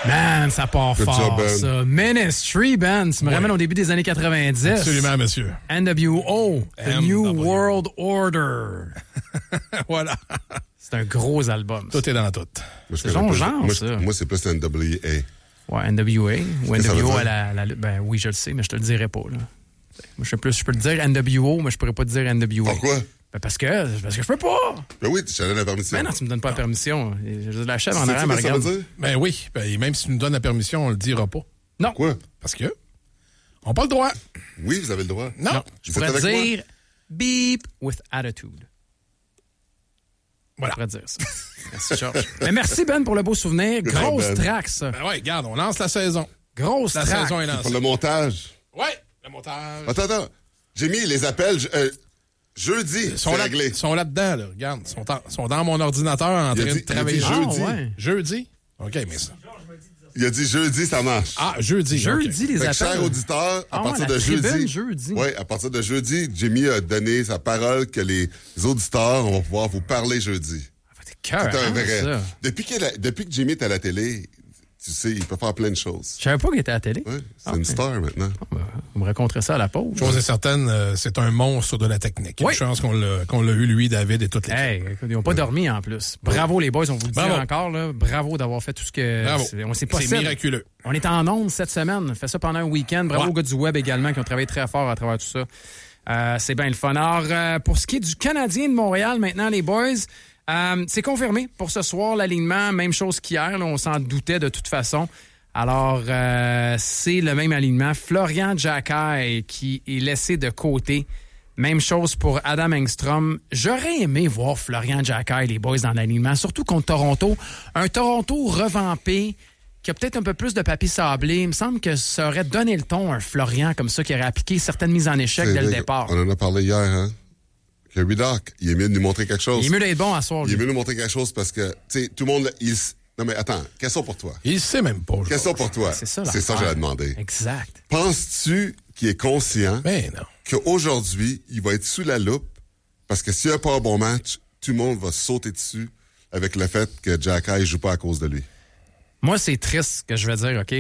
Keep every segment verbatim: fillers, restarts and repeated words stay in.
Man, ça part Good fort, job, Ben. ça. Ministry, Ben. Tu me Ouais. ramènes au début des années quatre-vingt-dix. Absolument, monsieur. N W O, The M W. New World Order. Voilà. C'est un gros album. ça. Tout est dans tout. Moi, je C'est connais son pas- genre, moi, ça. je- Moi, c'est plus N W A. Ouais, N W A ou Qu'est-ce que ça veut N W O dire? à la, la... Ben oui, je le sais, mais je te le dirai pas, là. Moi, je sais plus, je peux te dire N W O, mais je pourrais pas te dire N W A. Pourquoi? Ben parce que, parce que je peux pas. Ben oui, je te donne la permission. Ben non, tu me donnes pas la permission. Je la chèvre en Sais-tu arrière, me ce que ça regarde. veut dire? Ben oui. Ben, même si tu nous donnes la permission, on le dira pas. Non. Quoi? Parce que on n'a pas le droit. Oui, vous avez le droit. Non. Non. Vous Je êtes pourrais avec moi? dire beep with attitude. Voilà. Je pourrais dire ça. Merci, Georges. Mais merci, Ben, pour le beau souvenir. Good Grosse job, Ben. track, ça. Ben ouais, regarde, on lance la saison. Grosse La track. saison est Pour lancée. le montage. Ouais, le montage. Attends, attends. J'ai mis les appels euh, jeudi. Ils sont C'est là, réglé. ils sont là-dedans, là. Regarde, ils sont, en- sont dans mon ordinateur en Il a train dit- de travailler. il a dit Ah, jeudi. ouais. Jeudi? OK, mais ça. Il a dit jeudi, ça marche. Ah, jeudi. Jeudi, OK. les Fait que, appels. chers auditeurs, à Ah ouais, partir la de tribune jeudi, jeudi. ouais, à partir de jeudi, Jimmy a donné sa parole que les auditeurs vont pouvoir vous parler jeudi. C'est cœur, C'est un hein, vrai. ça. Depuis, qu'il a- depuis que Jimmy est à la télé, tu sais, il peut faire plein de choses. Je savais pas qu'il était à la télé. Ouais, c'est Ah, une ok. star maintenant. Ben, vous me raconterez ça à la pause. Chose est certaine, euh, c'est un monstre de la technique. Il y a Oui. une chance qu'on l'a, qu'on l'a eu, lui, David et toute l'équipe. Hey, écoute, ils n'ont pas dormi en plus. Bravo les boys, on vous le dit Bravo. encore. Là. Bravo d'avoir fait tout ce que... Bravo. c'est- on- C'est C'est possible. miraculeux. On est en ondes cette semaine. On fait ça pendant un week-end. Bravo Ouais. aux gars du web également qui ont travaillé très fort à travers tout ça. Euh, c'est bien le fun. Alors, euh, pour ce qui est du Canadien de Montréal maintenant, les boys, euh, c'est confirmé pour ce soir l'alignement. Même chose qu'hier. Là, on s'en doutait de toute façon. Alors, euh, c'est le même alignement. Florian Jacquet qui est laissé de côté. Même chose pour Adam Engstrom. J'aurais aimé voir Florian Jacquet, les boys, dans l'alignement, surtout contre Toronto. Un Toronto revampé, qui a peut-être un peu plus de papier sablé. Il me semble que ça aurait donné le ton, un Florian comme ça, qui aurait appliqué certaines mises en échec C'est dès le vrai, départ. On en a parlé hier, hein? Kirby Doc, il est mieux de nous montrer quelque chose. Il est mieux d'être bon à soir, Il est lui. mieux de nous montrer quelque chose parce que, tu sais, tout le monde, il... Non, mais attends, question pour toi. Il sait même pas. Question pour toi. C'est ça, C'est ça que l'affaire. j'allais demander. Exact. Penses-tu qu'il est conscient Mais non. qu'aujourd'hui, il va être sous la loupe parce que s'il n'y a pas un bon match, tout le monde va sauter dessus avec le fait que Jacquet ne joue pas à cause de lui? Moi, c'est triste ce que je vais dire, OK?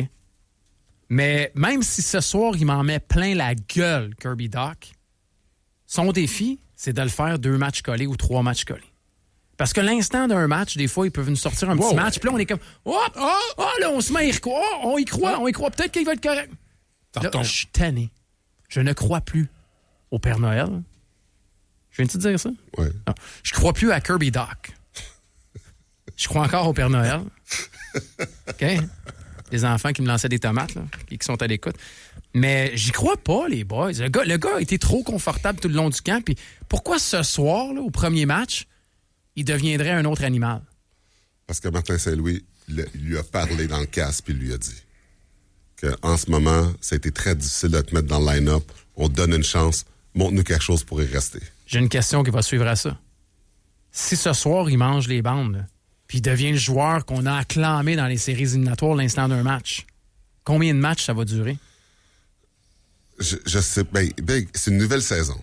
Mais même si ce soir, il m'en met plein la gueule, Kirby Doc, son défi, c'est de le faire deux matchs collés ou trois matchs collés. Parce que l'instant d'un match, des fois, ils peuvent nous sortir un petit Wow. match, puis là, on est comme, oh, oh, oh, là, on se met à y croire, oh, on y croit, on y croit, peut-être qu'il va être correct. Ça Là, retombe. je suis tanné. Je ne crois plus au Père Noël. Je viens de te dire ça? Ouais. Non. Je crois plus à Kirby Doc. Je crois encore au Père Noël. OK? Les enfants qui me lançaient des tomates, là, et qui sont à l'écoute. Mais j'y crois pas, les boys. Le gars, le gars a été trop confortable tout le long du camp. Puis pourquoi ce soir, là, au premier match, il deviendrait un autre animal? Parce que Martin Saint-Louis le- il lui a parlé dans le casque puis il lui a dit qu'en ce moment, ça a été très difficile de te mettre dans le line-up. On te donne une chance. Montre-nous quelque chose pour y rester. J'ai une question qui va suivre à ça. Si ce soir, il mange les bandes, là, puis il devient le joueur qu'on a acclamé dans les séries éliminatoires l'instant d'un match, combien de matchs ça va durer? Je, je sais. Ben, ben, c'est une nouvelle saison.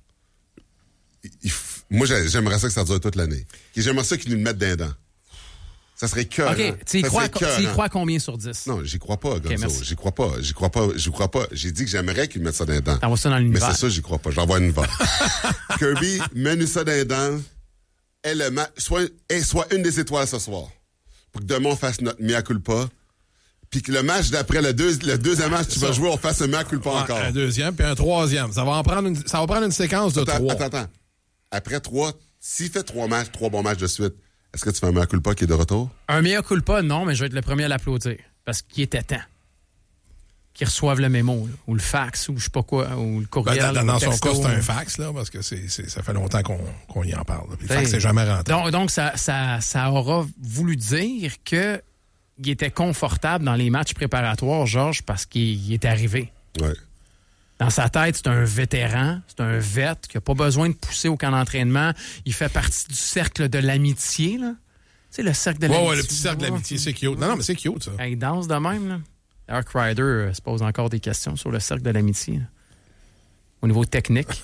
Il- il f- moi, j'ai- j'aimerais ça que ça dure toute l'année. Et j'aimerais ça qu'ils nous le mettent d'un dent. Ça serait cœur. OK, tu y crois, tu y crois combien sur dix? Non, j'y crois pas, Gonzo. merci. J'y crois pas. J'y crois pas. J'y crois pas. J'ai dit que j'aimerais qu'ils mettent ça d'un dent. T'envoies ça dans Mais l'univers. c'est ça, j'y crois pas. J'envoie une voix. Kirby, mets-nous ça d'un dent. Et le ma- soit, et soit une des étoiles ce soir. Pour que demain, on fasse notre mea culpa. Puis que le match d'après, le, deux, le deuxième match que tu vas jouer, on fasse un mea culpa Ouais, encore. un deuxième, puis un troisième. Ça va en prendre une, ça va prendre une séquence de Attends, trois. attends, attends. Après trois, s'il fait trois matchs, trois bons matchs de suite, est-ce que tu fais un mea culpa qui est de retour? Un mea culpa, non, mais je vais être le premier à l'applaudir. Parce qu'il était temps. Qu'ils reçoivent le mémo, là, ou le fax, ou je sais pas quoi, ou le Ben, courriel. dans, ou dans le son texto. cas, c'est un fax, là, parce que c'est, c'est, ça fait longtemps qu'on, qu'on y en parle. là. Puis le fax, Hey. c'est jamais rentré. Donc, donc ça, ça, ça aura voulu dire que il était confortable dans les matchs préparatoires, Georges, parce qu'il il est arrivé. Ouais. Dans sa tête, c'est un vétéran, c'est un vet qui n'a pas besoin de pousser au camp d'entraînement. Il fait partie du cercle de l'amitié, là. Tu sais, le cercle de Ouais, l'amitié. ouais, le petit cercle de l'amitié, c'est cute. Non, non, mais c'est cute, ça. Il danse de même, là. Dark Rider euh, se pose encore des questions sur le cercle de l'amitié, là. Au niveau technique.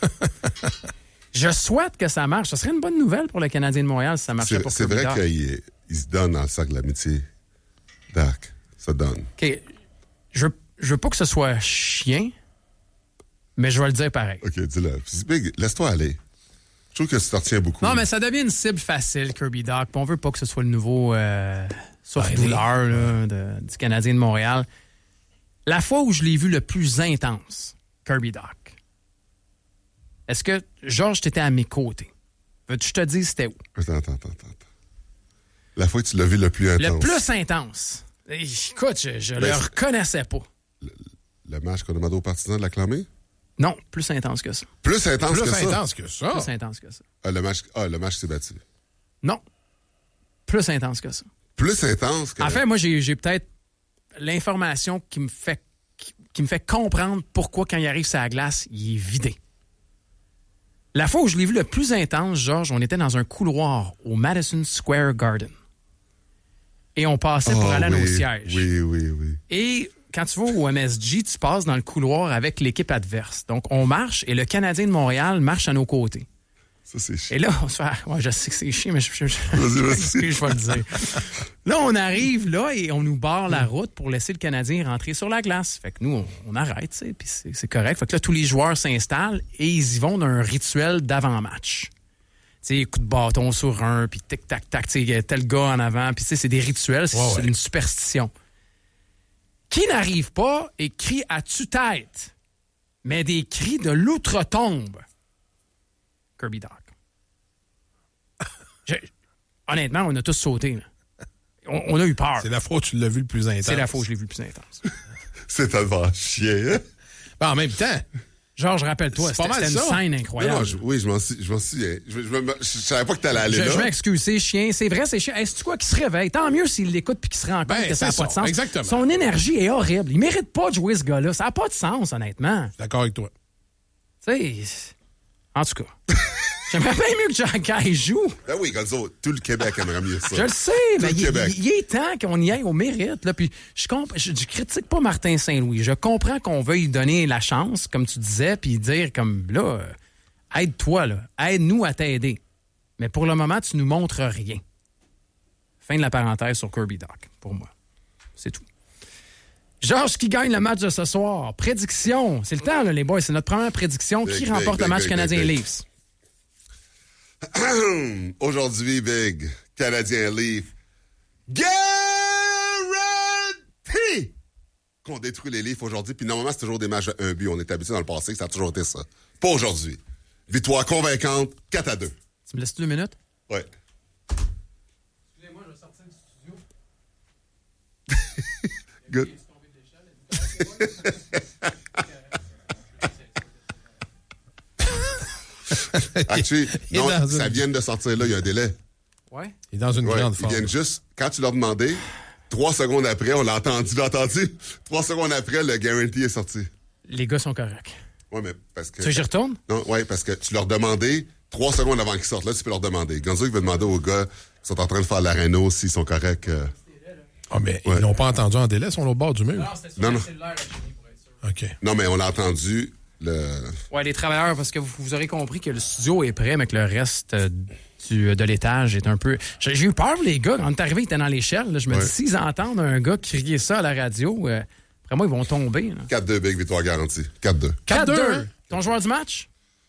Je souhaite que ça marche. Ce serait une bonne nouvelle pour le Canadien de Montréal si ça marchait C'est, pour c'est Kirby vrai Doc. qu'il il se donne dans le cercle de l'amitié. Doc. ça donne. OK. Je veux, je veux pas que ce soit chien, mais je vais le dire pareil. OK, dis-le. Big, laisse-toi aller. Je trouve que tu t'en retiens beaucoup. Non, mais ça devient une cible facile, Kirby Dach. On veut pas que ce soit le nouveau euh, souffle-douleur là, de, du Canadien de Montréal. La fois où je l'ai vu le plus intense, Kirby Dach, est-ce que, Georges, t'étais à mes côtés? Veux-tu que je te dise c'était où? Attends, attends, attends, attends. La fois que tu l'as vu le plus intense. Le plus intense. Écoute, je, je Ben, le c'est- reconnaissais pas. Le, le match qu'on a demandé aux partisans de l'acclamer? Non, plus intense que ça. Plus intense Plus que ça? intense que ça. Plus intense que ça. Ah, le match, ah, le match s'est battu. Non. Plus intense que ça. Plus intense que... En fait, moi, j'ai, j'ai peut-être l'information qui me fait qui, qui me fait comprendre pourquoi, quand il arrive sur la glace, il est vidé. La fois où je l'ai vu le plus intense, Georges, on était dans un couloir au Madison Square Garden. Et on passait pour Ah, aller à oui, nos sièges. Oui, oui, oui. Et quand tu vas au M S G, tu passes dans le couloir avec l'équipe adverse. Donc, on marche et le Canadien de Montréal marche à nos côtés. Ça, c'est chiant. Et là, on se fait... Ouais, je sais que c'est chiant, mais je, je, je, Vas-y, vas-y. excuse, je vais le dire. Là, on arrive là et on nous barre la route pour laisser le Canadien rentrer sur la glace. Fait que nous, on, on arrête, tu sais, puis c'est, c'est correct. Fait que là, tous les joueurs s'installent et ils y vont d'un rituel d'avant-match. Tu sais, coup de bâton sur un, puis tic-tac-tac, tu sais, tel gars en avant. Puis tu sais, c'est des rituels, c'est, Ouais, c'est ouais. une superstition. Qui n'arrive pas et crie à tue-tête, mais des cris de l'outre-tombe. Kirby Dach. Je- honnêtement, on a tous sauté. Là. On, on a eu peur. C'est la fois où tu l'as vu le plus intense. C'est la fois où je l'ai vu le plus intense. C'est tellement chiant, hein? Ben, en même temps, Georges, rappelle-toi, C'est pas c'était, mal c'était une ça. scène Non, incroyable. non, je- oui, je m'en suis, je m'en souviens. Je, je, me- je savais pas que t'allais aller Je, là. je m'excuse, c'est chien. C'est vrai, c'est chien. Est-ce que quoi qu'il se réveille? Tant mieux s'il l'écoute puis qu'il se rend compte Ben, que ça n'a c'est pas de ça, sens. exactement. Son énergie est horrible. Il mérite pas de jouer ce gars-là. Ça n'a pas de sens, honnêtement. je suis d'accord avec toi. Tu sais, en tout cas, j'aimerais bien mieux que Jack Guy joue. Ben oui, Gonzo, tout le Québec aimerait mieux ça. Je le sais, Tout mais le il, Québec. il- il est temps qu'on y aille au mérite. Là. Puis je, comp- je, je critique pas Martin Saint-Louis. Je comprends qu'on veuille lui donner la chance, comme tu disais, puis dire comme là, euh, aide-toi, là. Aide-nous à t'aider. Mais pour le moment, tu nous montres rien. Fin de la parenthèse sur Kirby Dach, pour moi. C'est tout. Georges qui gagne le match de ce soir. Prédiction. C'est le temps, là, les boys. C'est notre première prédiction. Big, qui big, remporte big, le match big, Canadien big, big. Leafs? Aujourd'hui, Big, Canadien Leaf. Guarantee qu'on détruit les Leafs aujourd'hui. Puis normalement, c'est toujours des matchs de un but. On est habitué dans le passé que ça a toujours été ça. Pas aujourd'hui. Victoire convaincante, quatre à deux. Tu me laisses deux minutes? Ouais. Excusez-moi, je vais sortir du studio. Good. Actually, Il est non, dans ça une- vient de sortir là, il y a un délai. Ouais. Il est dans une Ouais, grande ils forme. viennent juste, quand tu leur demandais, trois secondes après, on l'a entendu, tu l'as entendu? Trois secondes après, le guarantee est sorti. Les gars sont corrects. Ouais, mais parce que. Tu veux que j'y retourne? Non, ouais, parce que tu leur demandais trois secondes avant qu'ils sortent. Là, tu peux leur demander. Gonzo, il veut demander aux gars qui sont en train de faire la réno s'ils sont corrects. euh. Ah, mais Ouais. ils l'ont pas entendu en délai, ils sont au bord du mur. c'était sur Non, le non. cellulaire, Jimmy, pour être sûr. OK. Non, mais on l'a entendu. Le... Ouais, les travailleurs, parce que vous, vous aurez compris que le studio est prêt, mais que le reste euh, du, de l'étage est un peu... J'ai, j'ai eu peur, les gars. Quand on est arrivé, ils étaient dans l'échelle. Là. Je me Ouais. dis, s'ils entendent un gars crier ça à la radio, euh, après moi, ils vont tomber. Là. quatre deux, Big, victoire garantie. quatre deux. quatre deux. quatre deux. Ton joueur du match?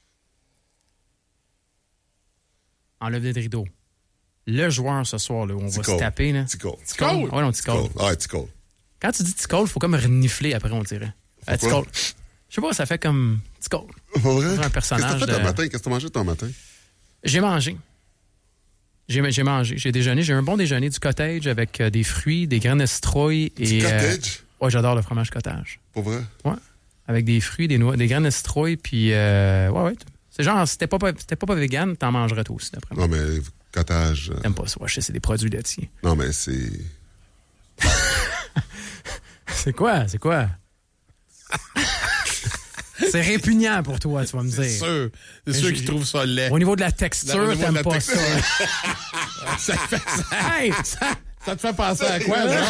Enlève des rideaux. Le joueur ce soir, là, où on va se taper. Là. Tico. Ticole? Ouais, non, Ticole. Tico. Ouais, Tico. Quand tu dis Ticole, il faut comme renifler après, on dirait. Euh, Pourquoi? Ticole. Je sais pas, ça fait comme Ticole. Pas vrai? Un personnage Qu'est-ce que t'as fait de- ton matin? Qu'est-ce que t'as mangé ton matin? J'ai mangé. J'ai, j'ai mangé. J'ai déjeuné. J'ai eu un bon déjeuner du cottage avec euh, des fruits, des graines de citrouille et. Du euh, cottage? ouais, j'adore le fromage cottage. Pour vrai? Ouais. Avec des fruits, des noix, des graines de citrouille, puis. Euh, ouais, ouais. C'est genre, si t'es pas, pas, si t'es pas, pas vegan, t'en mangerais toi aussi, d'après moi. Non, mais cottage. euh, T'aimes pas ça. Ouais, je sais, c'est des produits laitiers. Non, mais c'est. C'est quoi? C'est quoi? C'est répugnant pour toi, tu vas me C'est dire. sûr. C'est Mais sûr j'ai- qu'ils trouvent ça laid. Au niveau de la Au texture, niveau de t'aimes la pas texture. ça. Ça, te fait, ça, Hey! ça, ça te fait penser à quoi, genre?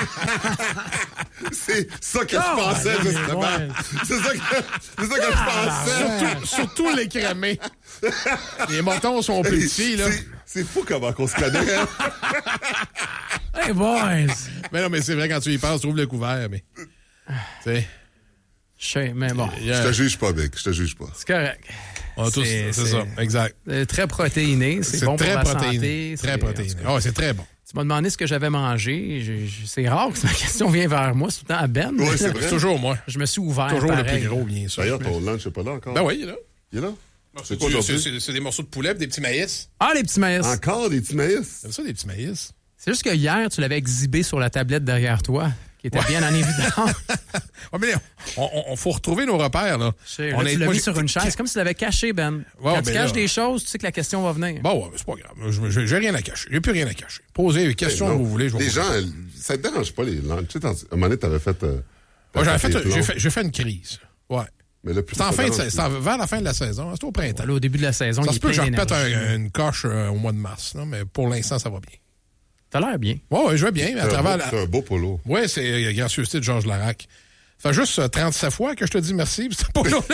C'est ça que je Oh, pensais, ben, justement. ouais. C'est ça que, c'est ça que je pensais. Surtout, surtout les crémés. Les moutons sont petits, là. C'est- C'est fou comment qu'on se connaît. Hein? Hey, boys! Mais non, mais c'est vrai, quand tu y penses, tu ouvres le couvert, mais... Tu sais... Je sais, mais bon. Je te juge pas, Big. Je te juge pas. C'est correct. On a tous, c'est, C'est- ça, exact. C'est très protéiné. C'est, C'est bon très pour la protéiné. santé. Très c'est- protéiné. en tout cas, Oh, c'est très bon. Tu m'as demandé ce que j'avais mangé. Je- je- c'est rare que ma question vienne vers moi. C'est tout le temps à Ben. Oui, c'est vrai. C'est toujours moi. Je me suis ouvert. Toujours le pareil. plus gros, bien sûr. D'ailleurs, ton lunch n'est pas là encore. Ben oui, il est là. Il est là? C'est, quoi c'est, aujourd'hui? c'est, c'est des morceaux de poulet et des petits maïs. Ah, les petits maïs. Encore des petits maïs? T'aimes ça, des petits maïs? C'est juste que hier, tu l'avais exhibé sur la tablette derrière toi, qui était bien en évidence. Ouais, mais on, on, on faut retrouver nos repères, là. Je sais, On là, est- tu l'as moi, mis j'ai- sur une chaise. C'est comme si tu l'avais caché, Ben. Ouais, Quand tu ben caches là- des choses, tu sais que la question va venir. Bon, ouais, mais c'est pas grave. Je, je, j'ai rien à cacher. J'ai plus rien à cacher. Posez les questions Non. que vous voulez. Je vais Les vous- gens, elles- ça te dérange pas, les lunchs. Tu sais, dans- à un moment donné, t'avais fait... Euh, Ouais, j'avais fait, tes j'ai plombs. fait, j'ai fait une crise. Ouais. Mais là, plus C'est en ça fin de dérange sa- c'est en- vers la fin de la saison. C'est au printemps. Là, au début de la saison, Ça il se est peut que je plein repète d'énergie. un- une coche euh, au mois de mars, là, mais pour l'instant, ça va bien. T'as l'air bien. Ouais, ouais, je vais bien. Mais à C'est un travers beau- la... c'est un beau polo. Ouais, c'est euh, gracieuseté de Georges Larac. Ça fait juste euh, trente-sept fois que je te dis merci. C'est pas là.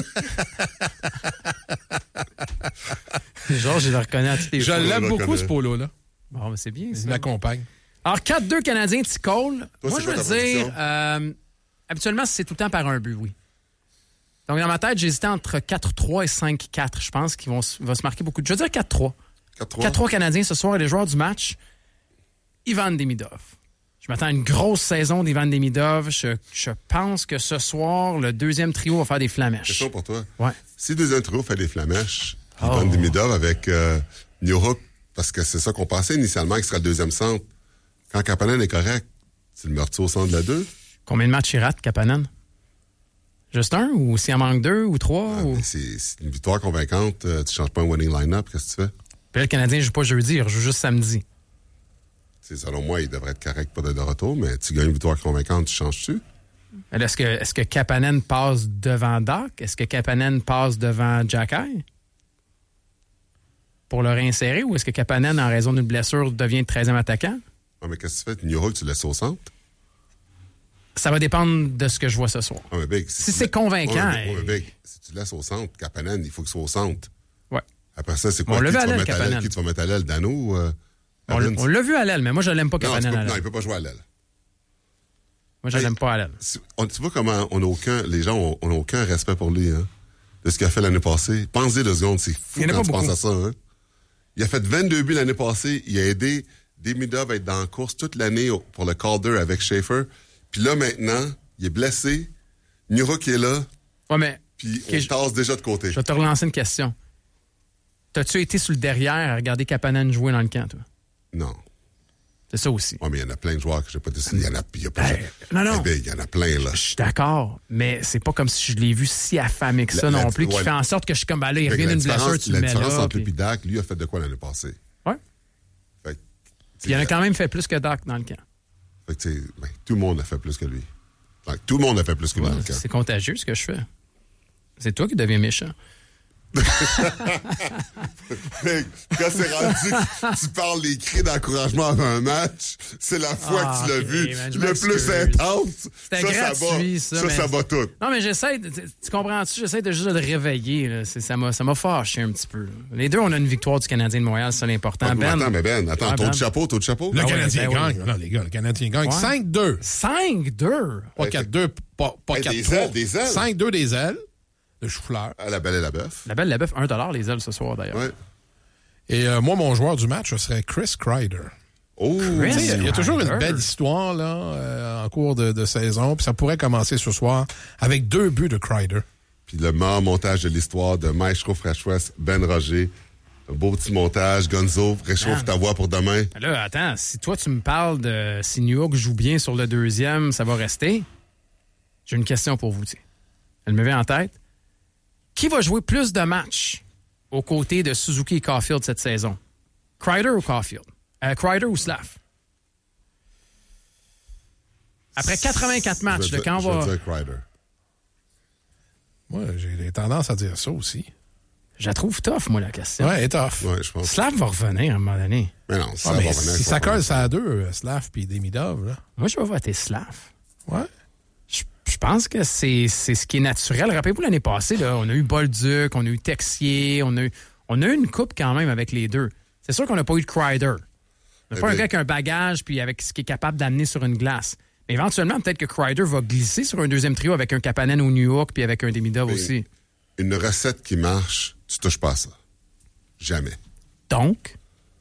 Georges, je le reconnais à toutes les Je fois. l'aime le beaucoup, reconnais. ce polo-là. Bon, mais c'est bien, Il ça. m'accompagne. Alors, quatre deux Canadiens, petit call. Toi, Moi, c'est je quoi veux ta dire, prédiction? euh, habituellement, c'est tout le temps par un but, oui. Donc, dans ma tête, j'hésitais entre quatre trois et cinq quatre. Je pense qu'il vont se- va se marquer beaucoup de... Je veux dire quatre trois. quatre trois. quatre trois Canadiens ce soir et les joueurs du match, Ivan Demidov. Je m'attends à une grosse saison d'Ivan Demidov. Je, je pense que ce soir, le deuxième trio va faire des flamèches. Question pour toi. Ouais. Si le deuxième trio fait des flamèches, Oh. Ivan Demidov avec euh, Newhook, parce que c'est ça qu'on pensait initialement qu'il serait le deuxième centre. Quand Kapanen est correct, tu le mets au centre de la deux. Combien de matchs il rate, Kapanen? Juste un? Ou s'il en manque deux ou trois? Ah, ou... mais c'est, c'est une victoire convaincante. euh, tu changes pas un winning line-up. Qu'est-ce que tu fais? Puis là, le Canadien ne joue pas jeudi, il joue juste samedi. C'est, selon moi, il devrait être correct pour être de retour, mais tu gagnes une victoire convaincante, tu changes-tu? Alors, Est-ce que, est-ce que Kapanen passe devant Doc? Est-ce que Kapanen passe devant Jacky? Pour le réinsérer? Ou est-ce que Kapanen, en raison d'une blessure, devient le treizième attaquant? Ah, mais qu'est-ce que tu fais? Newhook, tu le laisses au centre? Ça va dépendre de ce que je vois ce soir. Ah, mais Big, Si tu c'est le- convaincant, Ouais, mais- ouais, mais euh, Big, si tu le laisses au centre, Kapanen, il faut qu'il soit au centre. Ouais. Après ça, c'est quoi? On Qui l'a tu vu à vas l'aile, mettre à l'aile? Kapanen. Qui tu vas mettre à l'aile? Dano ou euh, On, Evans? on l'a vu à l'aile, mais moi, je l'aime pas, non, tu Kapanen, peux- à non, l'aile. il peut pas jouer à l'aile. Moi, je Hey, l'aime pas à l'aile. Si- on- tu vois comment on a aucun, les gens ont, on a aucun respect pour lui, hein, de ce qu'il a fait l'année passée. Pensez deux secondes, c'est fou Il y en a quand pas tu penses beaucoup. à ça, hein. Il a fait vingt-deux buts l'année passée. Il a aidé Demidov à être dans la course toute l'année au- pour le Calder avec Schaefer. Puis là, maintenant, il est blessé. Newhook est là. Ouais, mais Puis Ok, on je- tasse déjà de côté. je vais te relancer une question. T'as-tu été sur le derrière à regarder Kapanen jouer dans le camp, toi? Non. C'est ça aussi. Ouais, mais il y en a plein de joueurs que j'ai pas décidé. Il y en a, il y a pas. Hey, non, non. Eh ben, il y en a plein, là. Je suis d'accord, mais c'est pas comme si je l'ai vu si affamé que ça La- la- non plus, qui ouais. fait en sorte que je suis comme, ben là, il Fait que revient la d'une blessure, différence- tu le La mets différence là. entre lui puis- et Dak, lui a fait de quoi l'année passée? Ouais. Fait que, Puis il en a quand même fait plus que Doc dans le camp. Fait que, tu sais, ben, tout le monde a fait plus que lui. Fait que tout le monde a fait plus que lui dans le camp. C'est contagieux ce que je fais. C'est toi qui deviens méchant. Fait que quand c'est rendu que tu parles des cris d'encouragement avant un match, c'est la fois Ah, que tu l'as ok, vu man, je le m'excuse. plus intense. C'était ça, gratuit, ça ça. va. mais- Ça, ça va tout. Non, mais j'essaie, de- tu tu comprends-tu? J'essaie de juste de le réveiller. Là. C'est- Ça m'a ça m'a fâché un petit peu. là. Les deux, on a une victoire du Canadien de Montréal, c'est ça l'important. Ah, Ben, attends, mais Ben, attends, Ouais, taux Ben. de chapeau, taux de chapeau. Le Ah ouais, Canadien ben gagne. oui. Non, les gars, le Canadien gagne. Ouais. cinq deux. cinq deux. Pas Hey, quatre deux, pas, pas Hey, des quatre trois. ailes, des ailes. cinq deux des ailes de chou-fleur. À la belle et la bœuf. La belle, la bœuf, un dollar les ailes ce soir, d'ailleurs. Ouais. Et euh, moi, mon joueur du match, ce serait Chris Kreider. Oh! Chris? Tu sais, Il y a toujours une Kreider. belle histoire là, euh, en cours de, de saison. Puis ça pourrait commencer ce soir avec deux buts de Kreider. Puis le meilleur montage de l'histoire de Maestro Freshwest, Ben Roger. Un beau petit montage. Gonzo, réchauffe Man. ta voix pour demain. Là, attends, si toi, tu me parles de si New York joue bien sur le deuxième, ça va rester. J'ai une question pour vous, tiens. Elle me vient en tête. Qui va jouer plus de matchs aux côtés de Suzuki et Caulfield cette saison? Kreider ou Caulfield? Euh, Kreider ou Slav? Après quatre-vingt-quatre matchs, Je le vais camp dire- va... Je vais dire Kreider. Moi, j'ai des tendances à dire ça aussi. Je la trouve tough, moi, la question. Ouais, et tough. Ouais, je pense. Slav va revenir à un moment donné. Mais non, ça Ah, va mais revenir. si ça ça va colle, revenir. ça a deux, euh, Slav puis Demidov, là. Moi, je vais voter Slav. Ouais. Je, je pense que c'est c'est ce qui est naturel. Rappelez-vous, l'année passée, là, on a eu Bolduc, on a eu Texier, on a eu, on a eu une coupe quand même avec les deux. C'est sûr qu'on n'a pas eu de Kreider. C'est pas un gars qui a un bagage puis avec ce qu'il est capable d'amener sur une glace. Mais éventuellement, peut-être que Kreider va glisser sur un deuxième trio avec un Kapanen au New York puis avec un Demidov aussi. Une recette qui marche, tu touches pas à ça. Jamais. Donc,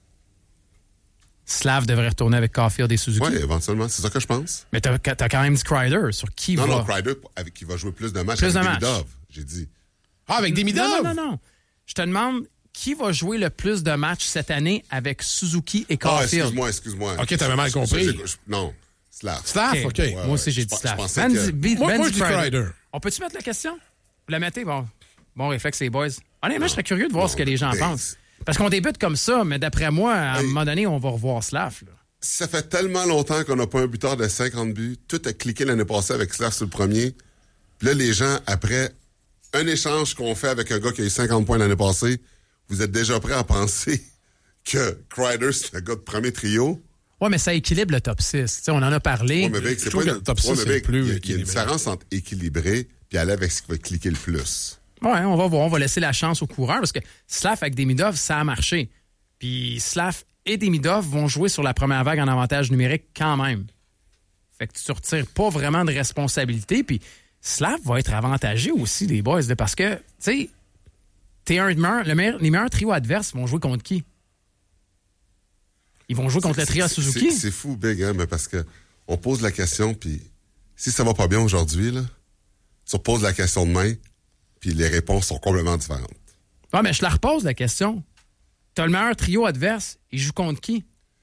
Slav devrait retourner avec Caulfield et Suzuki. Oui, éventuellement. C'est ça que je pense. Mais t'as, t'as quand même dit Kreider. Sur qui non, va... Non, non, Kreider, avec qui va jouer plus de matchs plus avec de Demidov, matchs. j'ai dit. Ah, avec Demidov? Non, non, non, non. Je te demande qui va jouer le plus de matchs cette année avec Suzuki et Ah, Caulfield. excuse-moi, excuse-moi. OK, t'avais mal compris. Je, je, je, non, Slav. Slav, OK. OK. Ouais, Moi aussi, j'ai Je dit pense- Slav. je pensais Ben, que- dis- Moi, Ben moi, dit je dis Kreider. Kreider. On peut-tu mettre la question? Vous la mettez? Bon, bon réflexe, les boys. Honnêtement, je serais curieux de voir Non, ce que les gens ben, pensent. Parce qu'on débute comme ça, mais d'après moi, à un Hey. moment donné, on va revoir Slav. Là. Ça fait tellement longtemps qu'on n'a pas un buteur de cinquante buts. Tout a cliqué l'année passée avec Slav sur le premier. Puis là, les gens, après un échange qu'on fait avec un gars qui a eu cinquante points l'année passée, vous êtes déjà prêts à penser que Kreider, c'est un gars de premier trio? Ouais, mais ça équilibre le top six. T'sais, on en a parlé. Ouais, mais Vic, c'est Je trouve pas que une- le top ouais, six, mais c'est Vic, plus il y a- Il y a une équilibré. différence entre équilibré puis aller avec ce qui va cliquer le plus. Ouais, on va voir. On va laisser la chance aux coureurs parce que Slav avec Demidov, ça a marché. Puis Slav et Demidov vont jouer sur la première vague en avantage numérique quand même. Fait que tu ne retires pas vraiment de responsabilité. Puis Slav va être avantagé aussi, les boys, là, parce que, tu sais, t'es un meilleur, le meilleur, les meilleurs trios adverses vont jouer contre qui? Ils vont jouer contre le trio à C'est- Suzuki. C'est c'est fou, Big, hein, mais parce que on pose la question, puis si ça va pas bien aujourd'hui, là, tu reposes la question demain, puis les réponses sont complètement différentes. Ouais, mais je la repose, la question. T'as le meilleur trio adverse, il joue contre qui?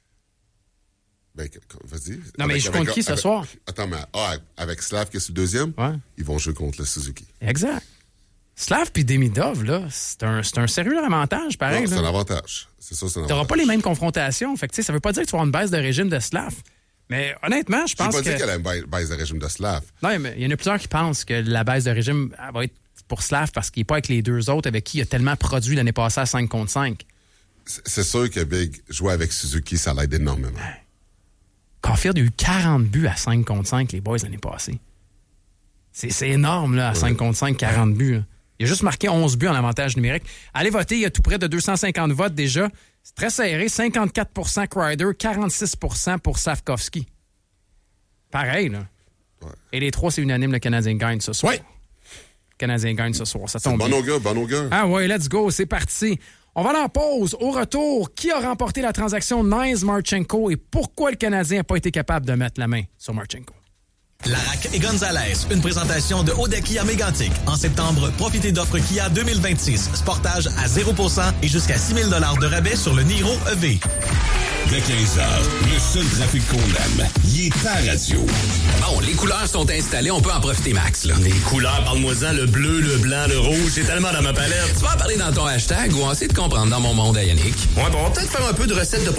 Ben, que- que- vas-y. Non, mais ils jouent contre qui ce avec- soir? Attends, mais ah, avec Slav qui est sur le deuxième, Ouais. ils vont jouer contre le Suzuki. Exact. Slav puis Demidov, là, c'est un, c'est un sérieux avantage, pareil. Non, c'est là. un avantage. C'est ça, c'est un Tu n'auras avantage. pas les mêmes confrontations. Fait que, tu sais, ça veut pas dire que tu vas avoir une baisse de régime de Slav. Mais honnêtement, je J'ai pense pas que... dit qu'elle a une ba- baisse de régime de Slav. Non, mais il y en a plusieurs qui pensent que la baisse de régime elle va être pour Slav parce qu'il n'est pas avec les deux autres avec qui il a tellement produit l'année passée à cinq contre cinq. C'est c'est sûr que Big, jouer avec Suzuki, ça l'aide énormément. Caulfield a eu quarante buts à cinq contre cinq, les boys, l'année passée. C'est c'est énorme, là, à cinq contre cinq, quarante buts. Là. Il a juste marqué onze buts en avantage numérique. Allez voter, il y a tout près de deux cent cinquante votes déjà. C'est très serré, cinquante-quatre pour cent Kreider, quarante-six pour cent pour Slavkovski. Pareil, là. Ouais. Et les trois, c'est unanime, le Canadien gagne ce soir. Oui. Le Canadien gagne ce soir, ça C'est tombe bon bien. augure, bon augure. Ah ouais, let's go, c'est parti. On va aller en pause. Au retour, qui a remporté la transaction Nice-Marchenko et pourquoi le Canadien n'a pas été capable de mettre la main sur Marchenko? Larac et Gonzalez, une présentation de Oda Kia Mégantic. En septembre, profitez d'offres Kia deux mille vingt-six. Sportage à zéro pour cent et jusqu'à six mille dollars de rabais sur le Niro E V. Dès quinze heures, le seul trafic qu'on aime, il est à radio. Bon, les couleurs sont installées, on peut en profiter max, là. Les couleurs, parle-moi-en, le bleu, le blanc, le rouge, c'est tellement dans ma palette. Tu vas en parler dans ton hashtag ou essayer de comprendre dans mon monde à Yannick. Ouais, bon, on va peut-être faire un peu de recettes de